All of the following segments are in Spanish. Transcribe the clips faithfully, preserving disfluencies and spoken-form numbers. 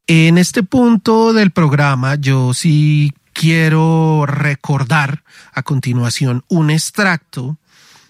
En este punto del programa yo sí quiero recordar a continuación un extracto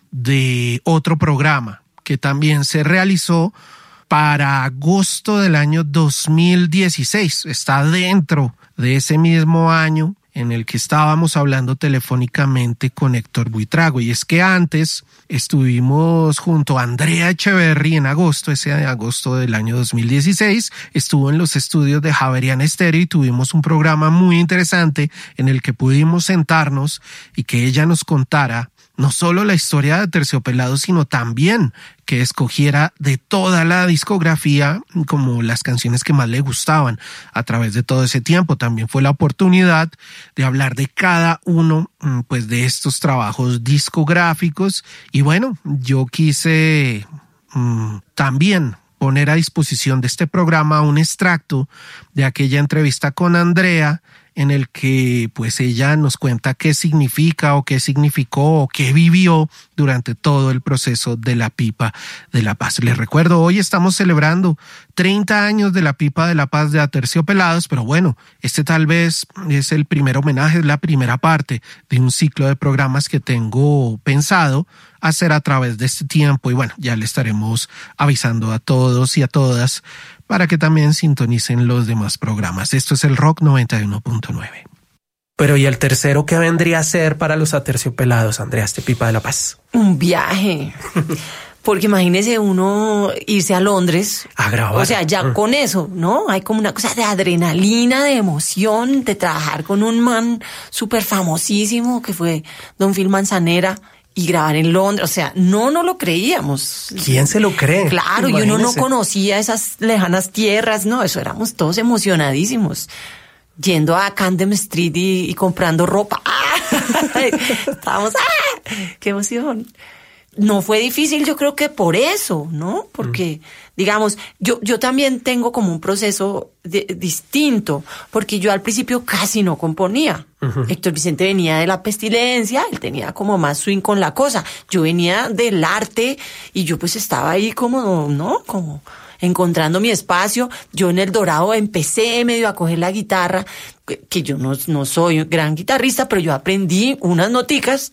de otro programa que también se realizó para agosto del año dos mil dieciséis. Está dentro de ese mismo año en el que estábamos hablando telefónicamente con Héctor Buitrago. Y es que antes estuvimos junto a Andrea Echeverry en agosto, ese de agosto del año dos mil dieciséis, estuvo en los estudios de Javeriana Estéreo y tuvimos un programa muy interesante en el que pudimos sentarnos y que ella nos contara no solo la historia de Aterciopelados, sino también que escogiera de toda la discografía como las canciones que más le gustaban a través de todo ese tiempo. También fue la oportunidad de hablar de cada uno pues de estos trabajos discográficos. Y bueno, yo quise mmm, también poner a disposición de este programa un extracto de aquella entrevista con Andrea, en el que pues ella nos cuenta qué significa o qué significó o qué vivió durante todo el proceso de la Pipa de la Paz. Les recuerdo, hoy estamos celebrando treinta años de la Pipa de la Paz de Aterciopelados, pero bueno, este tal vez es el primer homenaje, es la primera parte de un ciclo de programas que tengo pensado hacer a través de este tiempo y bueno, ya le estaremos avisando a todos y a todas para que también sintonicen los demás programas. Esto es el Rock noventa y uno punto nueve. Pero ¿y el tercero qué vendría a ser para los Aterciopelados, Andrea, este Pipa de la Paz? Un viaje. Porque imagínese uno irse a Londres. A grabar. O sea, ya mm. con eso, ¿no? Hay como una cosa de adrenalina, de emoción, de trabajar con un man súper famosísimo que fue Don Phil Manzanera. Y grabar en Londres, o sea, no, no lo creíamos. ¿Quién se lo cree? Claro, y uno no conocía esas lejanas tierras, no, eso éramos todos emocionadísimos. Yendo a Camden Street y, y comprando ropa. ¡Ah! Estábamos, ¡ah! ¡Qué emoción! No fue difícil, yo creo que por eso, ¿no? Porque, mm. digamos, yo, yo también tengo como un proceso de, distinto, porque yo al principio casi no componía. Uh-huh. Héctor Vicente venía de la Pestilencia, él tenía como más swing con la cosa. Yo venía del arte y yo pues estaba ahí como, ¿no? Como encontrando mi espacio. Yo en El Dorado empecé medio a coger la guitarra, que, que yo no, no soy gran guitarrista, pero yo aprendí unas noticas